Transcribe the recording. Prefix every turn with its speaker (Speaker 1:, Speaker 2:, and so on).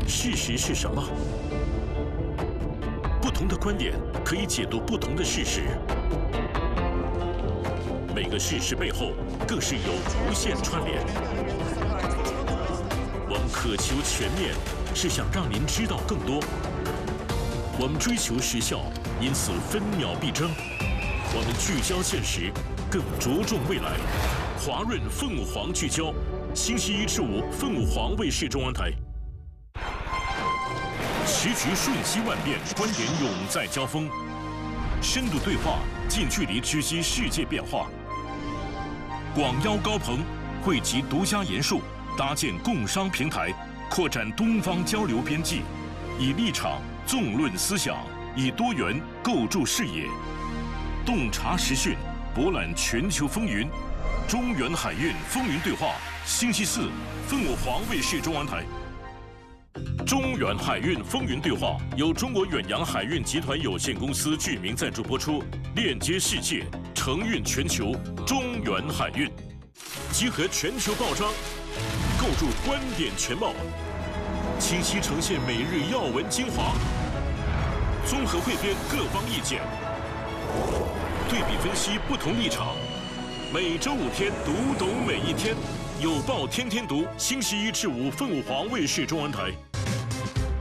Speaker 1: 事实是什么？不同的观点可以解读不同的事实，每个事实背后更是有无限串联。我们渴求全面，是想让您知道更多。我们追求时效，因此分秒必争。我们聚焦现实，更着重未来。华润凤凰聚焦，星期一至五凤凰卫视中文台。时局瞬息万变，观点永在交锋，深度对话，近距离直击世界变化。广邀高朋，汇集独家研述，搭建共商平台，扩展东方交流边际，以立场纵论思想，以多元构筑视野，洞察时讯，博览全球风云。中原海运风云对话，星期四，凤凰卫视中文台。中原海运风云对话由中国远洋海运集团有限公司具名赞助播出，链接世界，承运全球。中原海运集合全球报章，构筑观点全貌，清晰呈现每日要闻精华，综合汇编各方意见，对比分析不同立场。每周5天，读懂每一天。有报天天读，星期一至五凤凰卫视中文台。